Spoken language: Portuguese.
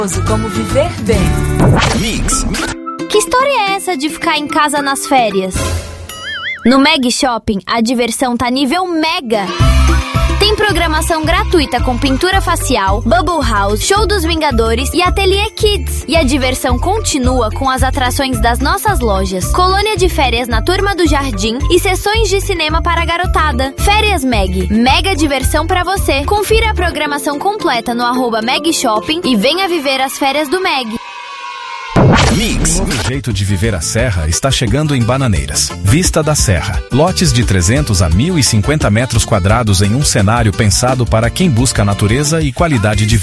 Como viver bem. Mix. Que história é essa de ficar em casa nas férias? No Meg Shopping, a diversão tá nível mega! Tem programação gratuita com pintura facial, Bubble House, Show dos Vingadores e Ateliê Kids. E a diversão continua com as atrações das nossas lojas, colônia de férias na Turma do Jardim e sessões de cinema para a garotada. Férias Meg, mega diversão pra você. Confira a programação completa no @Meg Shopping e venha viver as férias do Meg. Mix. Um novo jeito de viver a Serra está chegando em Bananeiras. Vista da Serra. Lotes de 300 a 1.050 metros quadrados em um cenário pensado para quem busca natureza e qualidade de vida.